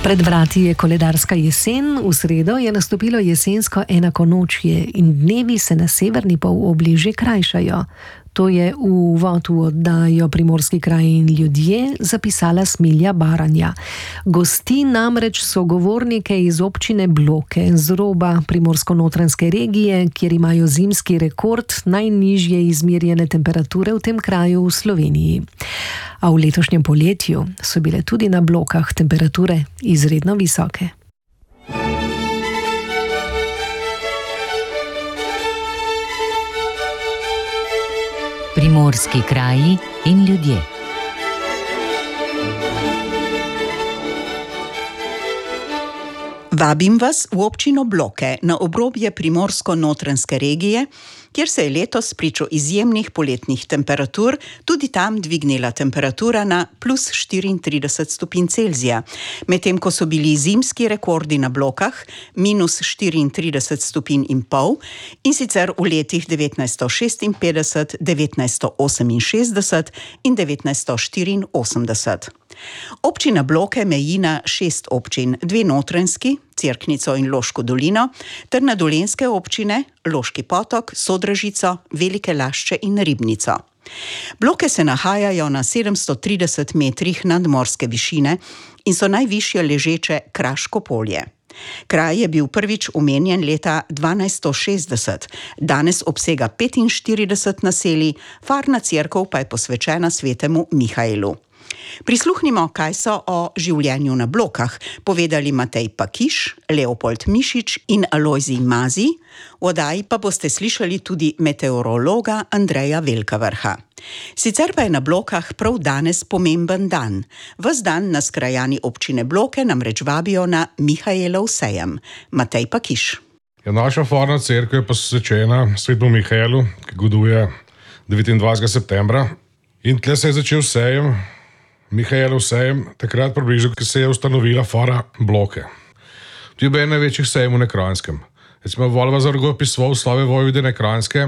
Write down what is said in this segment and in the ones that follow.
Pred vrati je koledarska jesen, v sredo je nastopilo jesensko enakonočje in dnevi se na severni polobli že krajšajo. To je v uvod v oddajo Primorski kraj in ljudje zapisala Smilja Baranja. Gosti namreč sogovornike iz občine Bloke z roba primorsko-notranjske regije, kjer imajo zimski rekord najnižje izmerjene temperature v tem kraju v Sloveniji. A v letošnjem poletju so bile tudi na Blokah temperature izredno visoke. Primorski kraji in ljudje. Vabim vas v občino Bloke na obrobje primorsko-notranjske regije, kjer se je letos pričo izjemnih poletnih temperatur tudi tam dvignila temperatura na plus 34 stopinj Celzija, medtem ko so bili zimski rekordi na Blokah minus 34 stopinj in pol, in sicer v letih 1956, 1968 in 1984. Občina Bloke meji na 6 občin, 2 notranjski, Cerknico in Loško dolino, ter na dolenjske občine Loški potok, Sodražico, Velike Lašče in Ribnico. Bloke se nahajajo na 730 metrih nadmorske višine in so najvišje ležeče Kraško polje. Kraj je bil prvič omenjen leta 1260, danes obsega 45 naselij, farna cerkev pa je posvečena svetemu Mihaelu. Prisluhnimo, kaj so o življenju na Blokah povedali Matej Pakiš, Leopold Mišič in Alojzij Mazij, v oddaji pa boste slišali tudi meteorologa Andreja Velkavrha. Sicer pa je na Blokah prav danes pomemben dan. Ves dan nas krajani občine Bloke namreč vabijo na Mihaelov sejem. Matej Pakiš. Naša farna cerkev je posvečena svetemu Mihaelu, ki goduje 29. septembra. In tle se je začel sejem, Mihaelov sejem, takrat približno, ki se je ustanovila fara Bloke. To je bil en največjih sejemov na Kranjskem. Recimo Volva Zargo opisoval slave vojvodine Kranjske,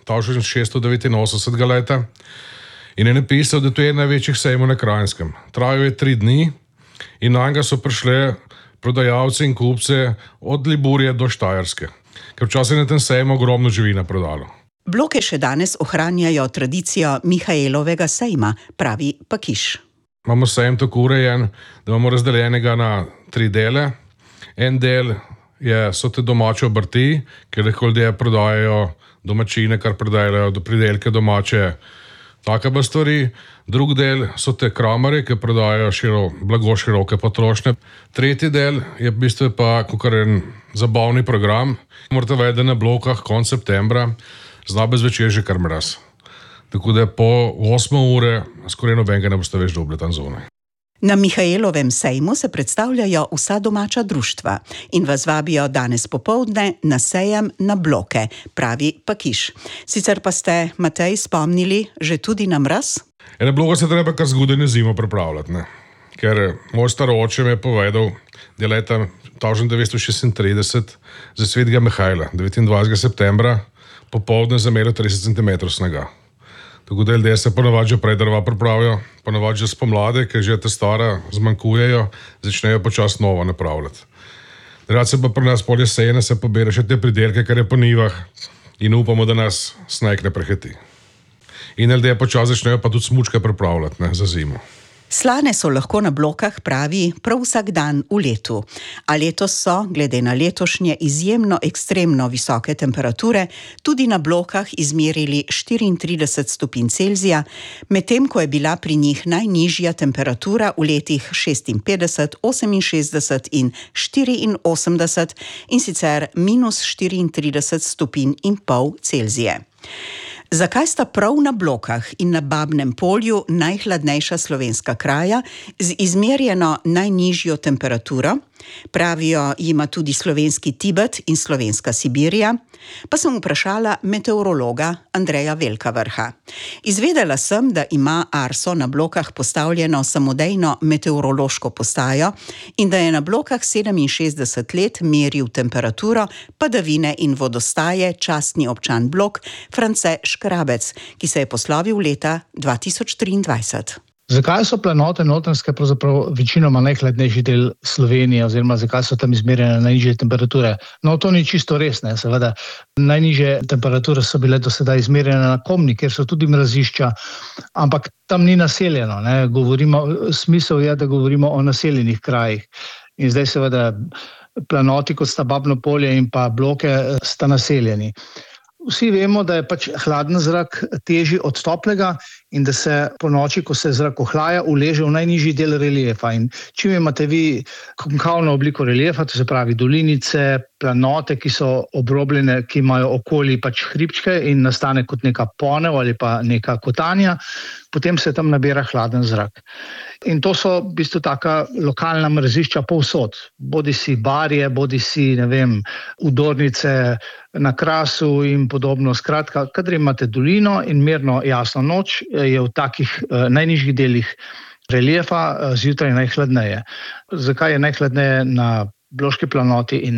1689 leta, in je napisal, da to je en največjih sejemov na Kranjskem. Trajal je 3 dni in nanj so prišli prodajalci in kupce od Liburije do Štajerske, ker včasih na tem sejmu ogromno živina prodalo. Bloke še danes ohranjajo tradicijo Mihaelovega sejma, pravi Pakiš. Imamo sejem tako urejen, da imamo razdeljenega na 3 dele. En del so te domače obrti, kjer lahko ljudje prodajajo domačine, kar prodajajo do pridelke domače, take pa stvari. Drug del so te kramari, ki prodajajo blago široke potrošnje. Tretji del je v bistvu pa kakor en zabavni program. Morate vedeti, da na Blokah konec septembra zna bez večer že kar mraz. Tako da po 8 ure skoraj nobenega ne boste več dobili tam zunaj. Na Mihaelovem sejmu se predstavljajo vsa domača društva in vas vabijo danes popoldne na sejem na Bloke, pravi Pakiš. Sicer pa ste, Matej, spomnili že tudi na mraz? Na Bloke se treba kar zgodaj zimo pripravljati, ne? Ker moj staroče mi je povedal, da je leta 1936 za svetega Mihaela, 29. septembra, popoldne zameril 30 cm snega. Tako da ljudje se ponavadi že prej drva pripravijo, ponavadi že spomladi, ker že te stara zmanjkujejo, začnejo počasi novo napravljati. Drugače se pa pri nas pol jesene se pobere še te pridelke, kar je po nivah, in upamo, da nas sneg ne prehiti. In ljudje počasi začnejo pa tudi smučke pripravljati, ne, za zimo. Slane so lahko na Blokah, pravi, prav vsak dan v letu. A letos so, glede na letošnje izjemno ekstremno visoke temperature, tudi na Blokah izmerili 34 stopinj Celzija, medtem ko je bila pri njih najnižja temperatura v letih 56, 68 in 84, in sicer minus 34 stopinj in pol Celzije. Zakaj sta prav na Blokah in na Babnem polju najhladnejša slovenska kraja z izmerjeno najnižjo temperaturo? Pravijo jima tudi slovenski Tibet in slovenska Sibirija, pa sem vprašala meteorologa Andreja Velkavrha. Izvedela sem, da ima Arso na Blokah postavljeno samodejno meteorološko postajo in da je na Blokah 67 let meril temperaturo, padavine in vodostaje častni občan Blok France Škrabec, ki se je poslovil leta 2023. Zakaj so planote Notranjske pravzaprav večinoma najhladnejši del Slovenije oziroma zakaj so tam izmerjene najnižje temperature? No, to ni čisto res, ne, seveda. Najnižje temperature so bile do sedaj izmerjene na Komni, kjer so tudi mrazišča, ampak tam ni naseljeno, ne. Smisel je, da govorimo o naseljenih krajih. In zdaj seveda planoti, kot sta Babno Polje in pa Bloke, sta naseljeni. Vsi vemo, da je pač hladen zrak težji od toplega in da se po noči, ko se zrak ohlaja, uleže v najnižji del reliefa. In čim imate vi konkavno obliko reliefa, to se pravi dolinice, planote, ki so obrobljene, ki imajo okoli pač hribčke in nastane kot neka ponev ali pa neka kotanja, potem se tam nabira hladen zrak. In to so v bistvu taka lokalna mrazišča povsod. Bodisi barje, bodisi, ne vem, udornice na Krasu in podobno. Skratka, kadar imate dolino in mirno jasno noč, je v takih najnižjih delih reliefa zjutraj najhladneje. Zakaj je najhladneje na Bloški planoti in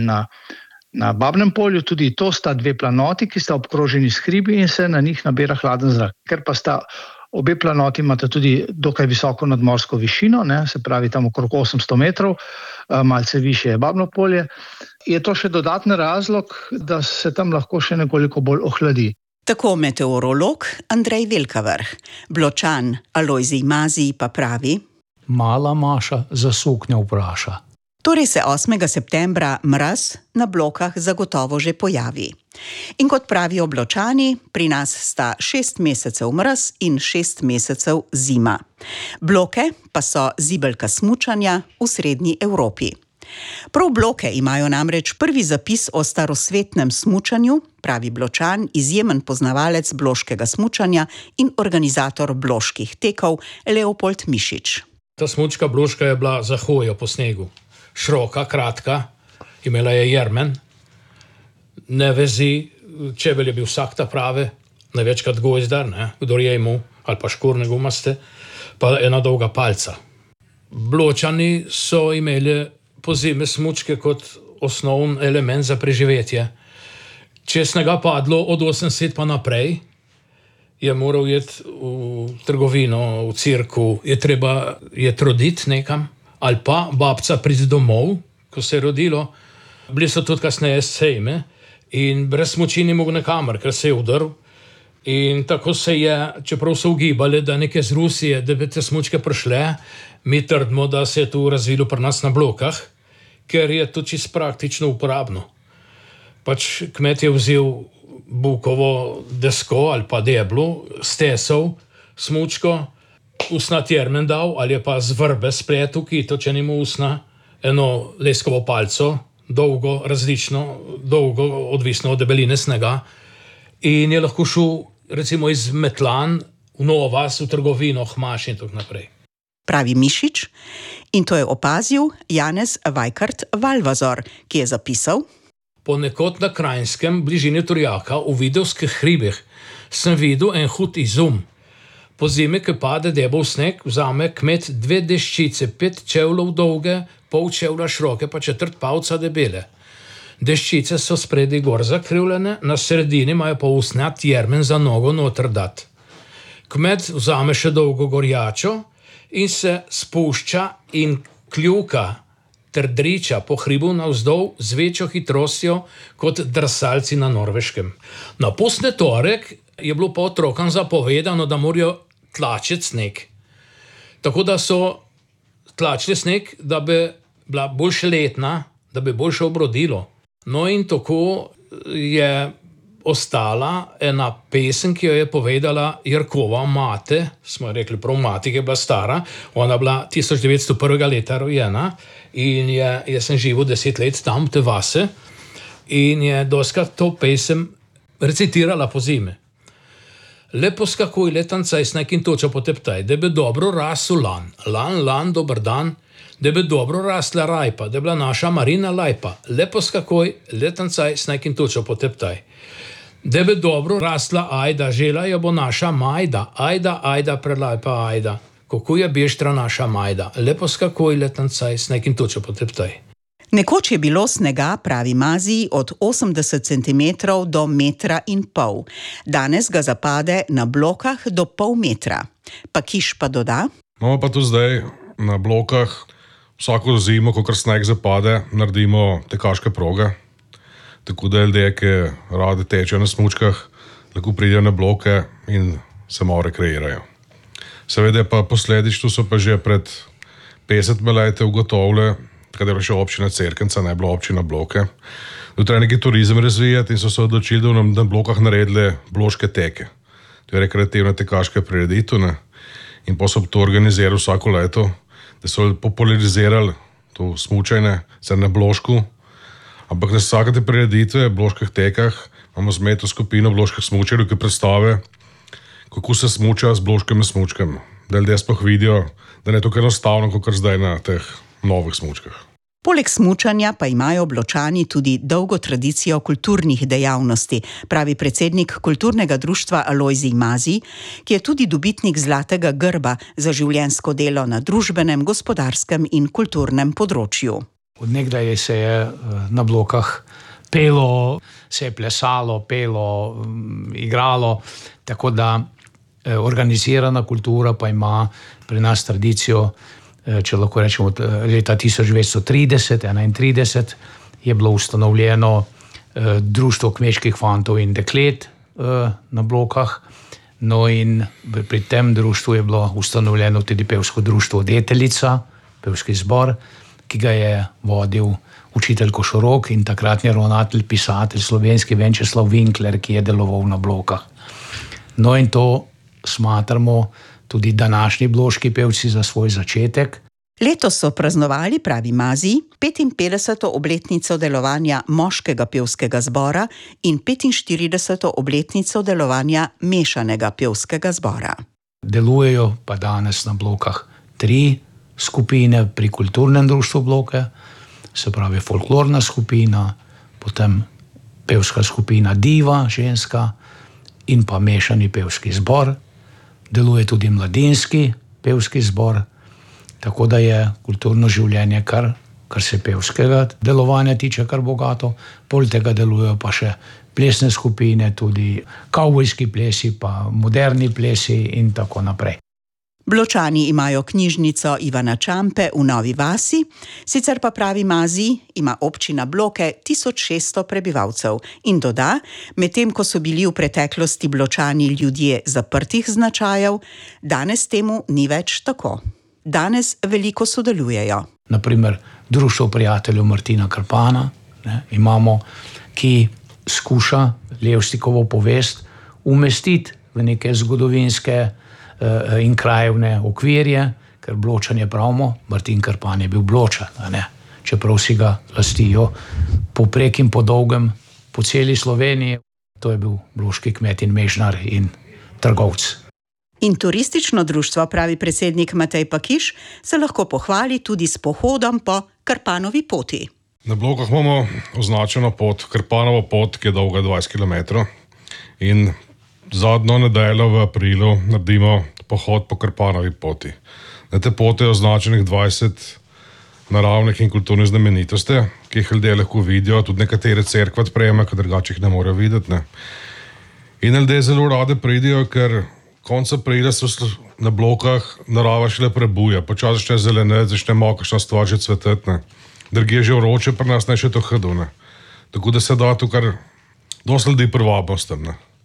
na Babnem Polju? Tudi to sta dve planoti, ki sta obkroženi s hribi in se na njih nabira hladen zrak. Ker pa sta obe planoti imata tudi dokaj visoko nadmorsko višino, ne, se pravi tam okrog 800 metrov, malce višje je Babno Polje, je to še dodatni razlog, da se tam lahko še nekoliko bolj ohladi. Tako meteorolog Andrej Velkavrh. Bločan Alojzij Mazij pa pravi: Mala Maša za suknjo vpraša. Torej se 8. septembra mraz na Blokah zagotovo že pojavi. In kot pravijo Bločani, pri nas sta 6 mesecev mraz in 6 mesecev zima. Bloke pa so zibelka smučanja v srednji Evropi. Prav Bloke imajo namreč prvi zapis o starosvetnem smučanju, pravi Bločan, izjemen poznavalec bloškega smučanja in organizator bloških tekov Leopold Mišič. Ta smučka bloška je bila za hojo po snegu. Široka, kratka, imela je jermen, ne vezi, čebel je bil vsak ta prave, največkrat gozdar, ne, kdor je imel, ali pa škorne gumaste, pa ena dolga palca. Bločani so imeli pozime smučke kot osnovni element za preživetje. Če je snega padlo od 80 pa naprej, je moral iti v trgovino, v cirku, je treba roditi nekam, ali pa babca priti domov, ko se je rodilo. Bili so tudi kasneje sejme in brez smuči ni mogel nikamor, ker se je udrl. In tako se je, čeprav so ugibali, da neke z Rusije, da bi te smučke prišle, mi trdimo, da se je to razvilo pri nas na Blokah, ker je to čisto praktično uporabno. Pač kmet je vzel bukovo desko ali pa deblo, stesal smučko, usna jermen dal ali je pa z vrbe spletel kito, če nima usna, eno leskovo palco, dolgo, različno, dolgo, odvisno od debeline snega, in je lahko šel recimo iz Metlan v Novo vas, v trgovino, Hmaš in tako naprej. Pravi Mišič, in to je opazil Janez Vajkart Valvazor, ki je zapisal: Ponekod na Krajnskem, bližini Turjaka, v Vidovskih hribih, sem videl en hud izum. Po zimi, ki pade debel sneg, vzame kmet 2 deščice, 5 čevljev dolge, pol čevlja široke, pa 1/4 palca debele. Deščice so spredi gor zakrivljene, na sredini imajo pa usnat jermen za nogo noter dat. Kmet vzame še dolgo gorjačo in se spušča in kljuka ter driča po hribu navzdol z večjo hitrostjo kot drsalci na Norveškem. Na pustni torek je bilo pa otrokom zapovedano, da morajo tlačiti sneg. Tako da so tlačili sneg, da bi bila boljše letna, da bi boljše obrodilo. No in tako je ostala ena pesem, ki jo je povedala Jerkova mate, smo rekli prav mati, ki je bila stara, ona je bila 1901. leta rojena in jaz sem živel 10 let tam v te vase in je doskrat to pesem recitirala po zime. Lepo skakuj, letancaj, sneg in toča poteptaj, da bi dobro rasel lan, dober dan, da bi dobro rasla rajpa, da bi bila naša Marina lajpa. Lepo skakuj, letancaj, sneg in toča poteptaj. Da bi dobro rasla ajda, žela jo bo naša Majda, ajda, prelajpa ajda. Kako je beštra naša Majda, lepo skakuj, letancaj, sneg in toča poteptaj. Nekoč je bilo snega, pravi Mazij, od 80 cm do 1,5 metra. Danes ga zapade na Blokah do pol metra. Pa Kiš pa doda: Imamo pa tudi zdaj na blokah vsako zimo, ko sneg zapade, naredimo tekaške proge. Tako da ljudje, ki radi tečejo na smučkah, lahko pridejo na bloke in se malo rekreirajo. Seveda pa posledično so pa že pred 50 leti ugotovili, kadar je še občina Cerknica, ne bila občina Bloke, da treba neki turizem razvijati in so se odločili, da nam na blokah naredili bloške teke. To je rekreativne tekaške prireditve in pa so to organizirali vsako leto, da so popularizirali to smučanje na blošku. Ampak na vsake te prireditve, bloških tekah, imamo zmeto skupino bloških smučarjev, ki predstave, kako se smuča z bloškimi smučkami. Da ljudje sploh vidijo, da ne je tako enostavno, kot zdaj na teh novih smučkah. Poleg smučanja pa imajo Bločani tudi dolgo tradicijo kulturnih dejavnosti, pravi predsednik kulturnega društva Alojzij Mazij, ki je tudi dobitnik Zlatega grba za življenjsko delo na družbenem, gospodarskem in kulturnem področju. Od nekdaj se je na blokah pelo, se je plesalo, pelo, igralo, tako da organizirana kultura pa ima pri nas tradicijo, če lahko rečemo od leta 1930-31 je bilo ustanovljeno društvo kmečkih fantov in deklet na blokah. No in pri tem društvu je bilo ustanovljeno tudi pevsko društvo Deteljica, pevski zbor, ki ga je vodil učitelj Košorok in takratni ravnatelj, pisatelj slovenski Venčeslav Winkler, ki je deloval na blokah. No in to smatramo tudi današnji bloški pevci za svoj začetek. Letos so praznovali, pravi Mazij, 55. obletnico delovanja moškega pevskega zbora in 45. obletnico delovanja mešanega pevskega zbora. Delujejo pa danes na blokah 3 skupine pri kulturnem društvu Bloke, se pravi folklorna skupina, potem pevska skupina Diva, ženska in pa mešani pevski zbor. Deluje tudi mladinski pevski zbor, tako da je kulturno življenje, kar se pevskega delovanja tiče, kar bogato. Poleg tega delujejo pa še plesne skupine, tudi kavbojski plesi, pa moderni plesi in tako naprej. Bločani imajo knjižnico Ivana Čampe v Novi vasi, sicer pa, pravi Mazij, ima občina Bloke 1600 prebivalcev in doda, medtem ko so bili v preteklosti Bločani ljudje zaprtih značajev, danes temu ni več tako. Danes veliko sodelujejo. Naprimer, društvo prijateljev Martina Krpana imamo, ki skuša Levstikovo povest umestiti v neke zgodovinske in krajevne okvirje, ker Bločan je pravimo, Martin Krpan je bil Bločan, čeprav si ga lastijo poprek in po dolgem po celi Sloveniji. To je bil bloški kmet in mežnar in trgovec. In turistično društvo, pravi predsednik Matej Pakiš, se lahko pohvali tudi s pohodom po Krpanovi poti. Na blokah imamo označeno pot, Krpanovo pot, ki je dolga 20 km. In zadnjo nedeljo v aprilu naredimo pohod po Krpanovi poti. Na te poti je označenih 20 naravnih in kulturnih znamenitosti, ki jih ljudje lahko vidijo, tudi nekatere cerkve odpreme, ker drugače jih ne morejo videti. In ljudje zelo rade pridijo, ker konec aprila so na blokah narava šele prebuja, počasi začne zeleneti, začne kakšna stvar že cveteti. Drugje že vroče, pri nas ne še to hadu. Tako da se da tu kar dosti ljudi privabimo s tem.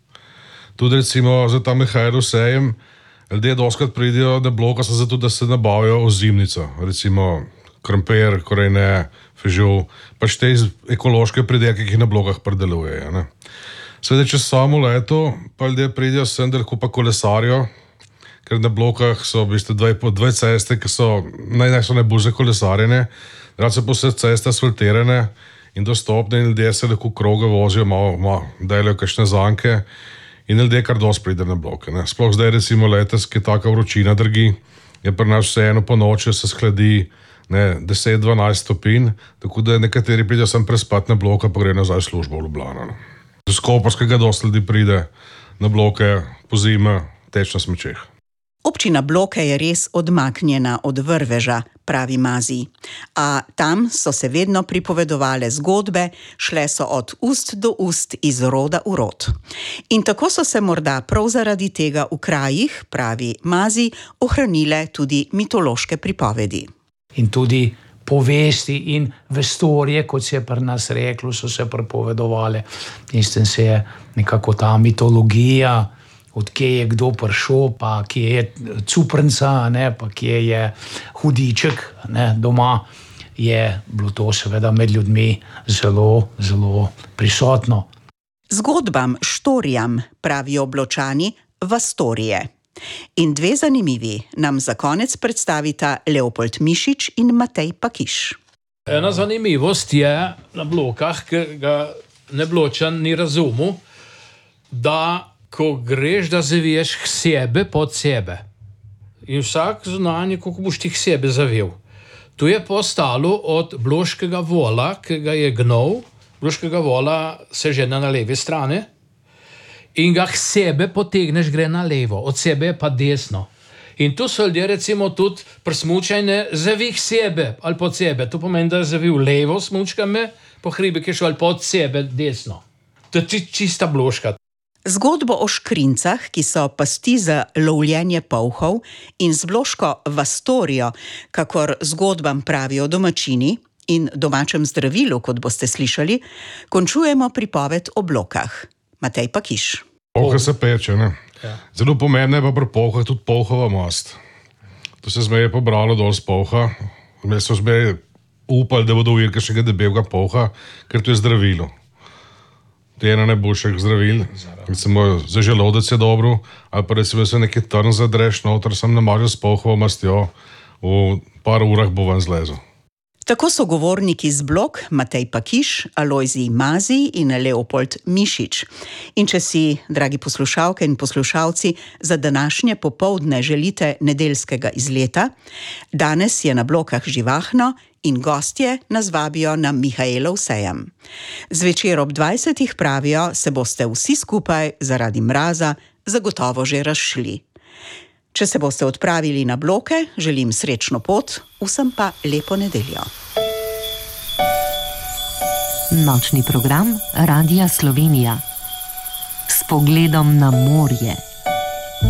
Tudi recimo za ta Mihajlov sejem, ljudje dostikrat pridijo na bloka zato, da se nabavijo ozimnico, recimo krompir, korene, fižol, pač te ekološke pridelke, ki jih na blokah pridelujejo. Seveda, čez samo leto pa ljudje pridijo sem, da lahko pa kolesarijo, ker na blokah so v bistvu dve ceste, ki so najbolj za kolesarjenje, rad so pa vse ceste asfaltirane in dostopne in ljudje se lahko kroge vozijo, malo delajo kakšne zanke in ljudje kar dosti pridejo na bloke. Sploh zdaj recimo letos, ki je taka vročina drgi, je pri nas vseeno po noči se shladi 10-12 stopinj, tako da nekateri pridejo sem prespat na bloka, pa gre nazaj v službo v Ljubljano. Z Koprskega dosti ljudi pride na bloke po zime teč na smučeh. Občina Bloke je res odmaknjena od vrveža, pravi Mazij. A tam so se vedno pripovedovale zgodbe, šle so od ust do ust, iz roda v rod. In tako so se morda prav zaradi tega v krajih, pravi Mazij, ohranile tudi mitološke pripovedi. In tudi povesti in vestorije, kot se je pri nas reklo, so se pripovedovale. In s tem se je nekako ta mitologija, odkje je kdo prišel, pa kje je cuprnca, pa kje je hudiček doma, je bilo to seveda med ljudmi zelo, zelo prisotno. Zgodbam, štorijam, pravijo Bločani, vastorije. In dve zanimivi nam za konec predstavita Leopold Mišič in Matej Pakiš. Ena zanimivost je na Blokah, ker ga Nebločan ni razumel, da ko greš, da zaviješ k sebe pod sebe. In vsak zunanji, kako boš ti k sebe zavil. Tu je postalo od bloškega vola, ki ga je gnov, bloškega vola se žene na levi strani, in ga k sebe potegneš, gre na levo, od sebe je pa desno. In tu so ljudje recimo tudi pri smučanju zavih sebe ali pod sebe. To pomeni, da je zavil levo smučkami, po hribi, ki je šel ali pod sebe desno. To je čista bloška. Zgodbo o škrincah, ki so pasti za lovljenje polhov, in z bloško vastorijo, kakor zgodbam pravijo domačini, in domačem zdravilu, kot boste slišali, končujemo pripoved o Blokah. Matej Pakiš. Polha se peče, ne? Ja. Zelo pomembno je pa pri polhah tudi polhova most. To se zmeje pobralo dol z polha. Mi so zmeje upali, da bodo ujeli kakšnega debelega polha, ker to je zdravilo. To je ena najboljših zdravil. Recimo, za želodec je dobro, ali pa recimo se neki trn zadreš noter, sam namažeš s polhovo mastjo, v par urah bo ven zlezel. Tako so govorniki z Blok, Matej Pakiš, Alojzij Mazij in Leopold Mišič. In če si, dragi poslušalke in poslušalci, za današnje popoldne želite nedeljskega izleta, danes je na Blokah živahno in gostje nas vabijo na Mihaelov sejem. Zvečer ob 20. pravijo, se boste vsi skupaj zaradi mraza zagotovo že razšli. Če se boste odpravili na Bloke, želim srečno pot, vsem pa lepo nedeljo. Nočni program Radia Slovenija s pogledom na morje.